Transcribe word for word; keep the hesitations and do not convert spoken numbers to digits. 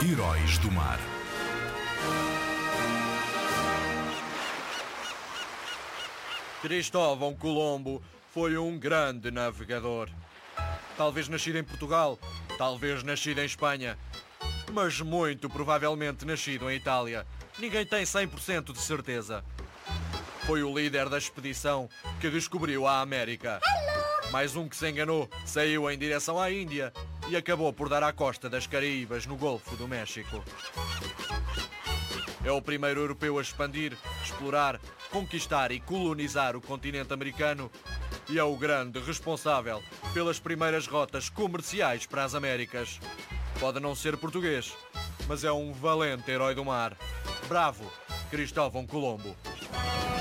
Heróis do Mar. Cristóvão Colombo foi um grande navegador. Talvez nascido em Portugal, talvez nascido em Espanha, mas muito provavelmente nascido em Itália. Ninguém tem cem por cento de certeza. Foi o líder da expedição que descobriu a América. Mais um que se enganou, saiu em direção à Índia e acabou por dar à costa das Caraíbas, no Golfo do México. É o primeiro europeu a expandir, explorar, conquistar e colonizar o continente americano e é o grande responsável pelas primeiras rotas comerciais para as Américas. Pode não ser português, mas é um valente herói do mar. Bravo, Cristóvão Colombo.